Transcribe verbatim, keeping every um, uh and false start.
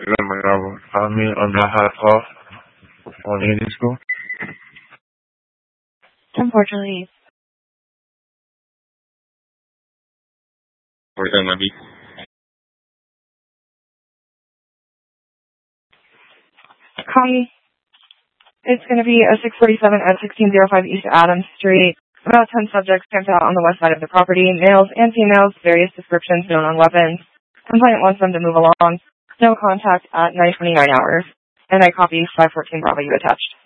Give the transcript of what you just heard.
Remember, I mean, on the high call on Indian school. Unfortunately. Where's that, maybe? Copy. It's going to be a six forty-seven at sixteen oh five East Adams Street. About ten subjects camped out on the west side of the property, males and females, various descriptions known on weapons. Complainant wants them to move along. No contact at nine twenty-nine hours. And I copy five fourteen Bravo, you attached.